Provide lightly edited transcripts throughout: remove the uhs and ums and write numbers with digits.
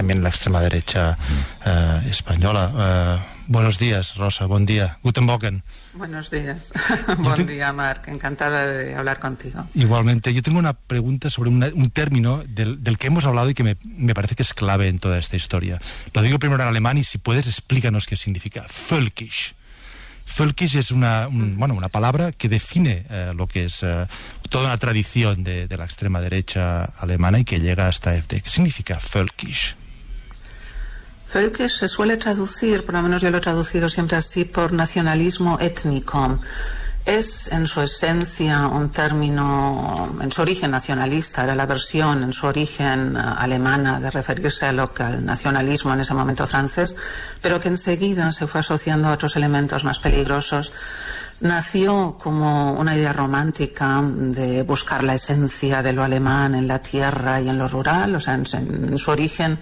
también la extrema derecha española. Buenos días, Rosa, buen día. Guten Morgen. Buenos días. Buen día, Marc. Encantada de hablar contigo. Igualmente. Yo tengo una pregunta sobre un término del que hemos hablado y que me parece que es clave en toda esta historia. Lo digo primero en alemán y si puedes explícanos qué significa. Völkisch. Völkisch es una palabra que define lo que es toda una tradición de la extrema derecha alemana y que llega hasta AfD. ¿Qué significa Völkisch? Völkisch se suele traducir, por lo menos yo lo he traducido siempre así, por nacionalismo étnico. Es en su esencia un término, en su origen nacionalista, era la versión en su origen alemana de referirse al nacionalismo en ese momento francés, pero que enseguida se fue asociando a otros elementos más peligrosos. Nació como una idea romántica de buscar la esencia de lo alemán en la tierra y en lo rural, o sea, en su origen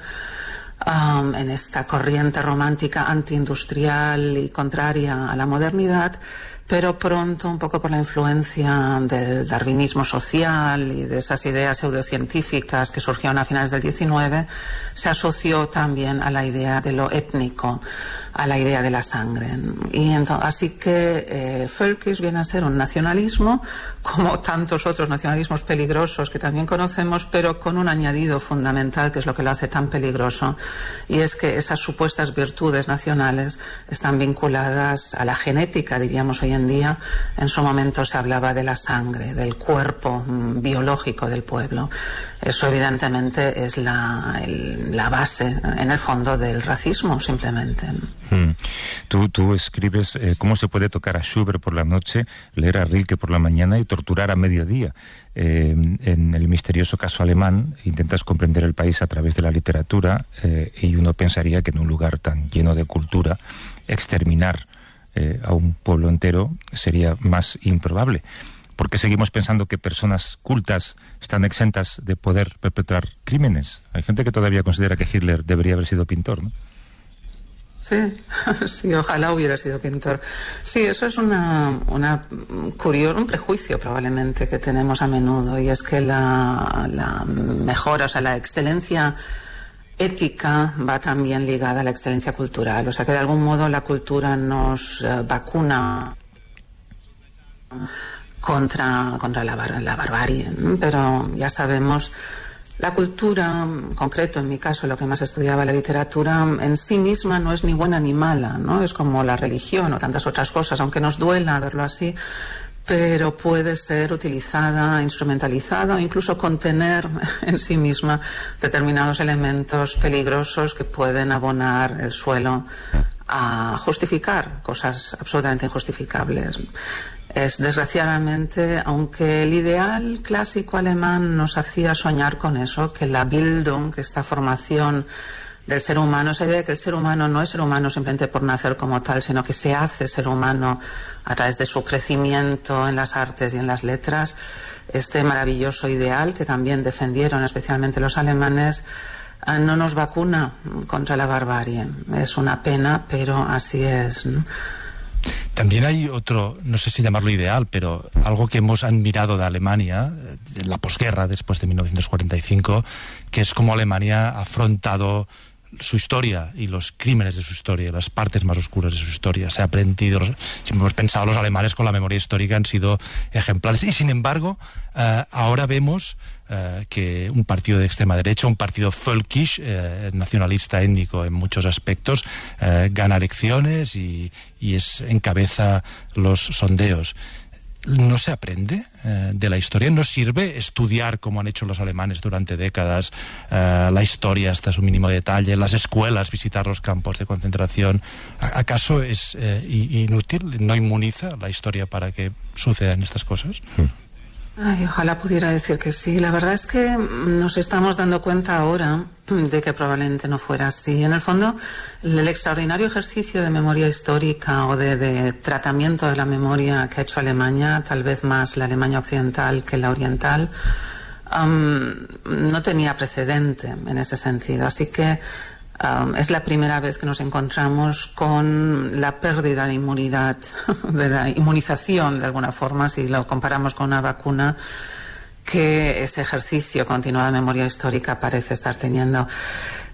en esta corriente romántica antiindustrial y contraria a la modernidad, pero pronto, un poco por la influencia del darwinismo social y de esas ideas pseudocientíficas que surgieron a finales del XIX, se asoció también a la idea de lo étnico, a la idea de la sangre. Y así que Völkisch viene a ser un nacionalismo, como tantos otros nacionalismos peligrosos que también conocemos, pero con un añadido fundamental que es lo que lo hace tan peligroso, y es que esas supuestas virtudes nacionales están vinculadas a la genética, diríamos hoy en día. En su momento se hablaba de la sangre, del cuerpo biológico del pueblo. Eso evidentemente es la base, en el fondo, del racismo, simplemente. Tú escribes cómo se puede tocar a Schubert por la noche, leer a Rilke por la mañana y torturar a mediodía. En el misterioso caso alemán intentas comprender el país a través de la literatura, y uno pensaría que en un lugar tan lleno de cultura exterminar a un pueblo entero sería más improbable. ¿Por qué seguimos pensando que personas cultas están exentas de poder perpetrar crímenes? Hay gente que todavía considera que Hitler debería haber sido pintor, ¿no? Sí, ojalá hubiera sido pintor. Sí, eso es un prejuicio probablemente que tenemos a menudo, y es que la mejora, o sea, la excelencia ética va también ligada a la excelencia cultural, o sea que de algún modo la cultura nos vacuna contra la barbarie, pero ya sabemos, la cultura, en concreto en mi caso lo que más estudiaba, la literatura en sí misma no es ni buena ni mala, ¿no? Es como la religión o tantas otras cosas, aunque nos duela verlo así, pero puede ser utilizada, instrumentalizada o incluso contener en sí misma determinados elementos peligrosos que pueden abonar el suelo a justificar cosas absolutamente injustificables. Es desgraciadamente, aunque el ideal clásico alemán nos hacía soñar con eso, que la Bildung, que esta formación del ser humano, esa idea de que el ser humano no es ser humano simplemente por nacer como tal, sino que se hace ser humano a través de su crecimiento en las artes y en las letras, este maravilloso ideal que también defendieron especialmente los alemanes, no nos vacuna contra la barbarie. Es una pena, pero así es, ¿no? También hay otro, no sé si llamarlo ideal, pero algo que hemos admirado de Alemania en la posguerra, después de 1945, que es cómo Alemania ha afrontado su historia y los crímenes de su historia, las partes más oscuras de su historia. Se ha aprendido, siempre hemos pensado, los alemanes con la memoria histórica han sido ejemplares, y sin embargo ahora vemos que un partido de extrema derecha, un partido Völkisch, nacionalista étnico en muchos aspectos, gana elecciones y encabeza los sondeos. ¿No se aprende de la historia? ¿No sirve estudiar, como han hecho los alemanes durante décadas, la historia hasta su mínimo detalle, las escuelas, visitar los campos de concentración? ¿Acaso es inútil? ¿No inmuniza la historia para que sucedan estas cosas? Ay, ojalá pudiera decir que sí. La verdad es que nos estamos dando cuenta ahora de que probablemente no fuera así. En el fondo, el extraordinario ejercicio de memoria histórica o de tratamiento de la memoria que ha hecho Alemania, tal vez más la Alemania occidental que la oriental, no tenía precedente en ese sentido. Así que es la primera vez que nos encontramos con la pérdida de inmunidad, de la inmunización de alguna forma, si lo comparamos con una vacuna, que ese ejercicio continuado de memoria histórica parece estar teniendo.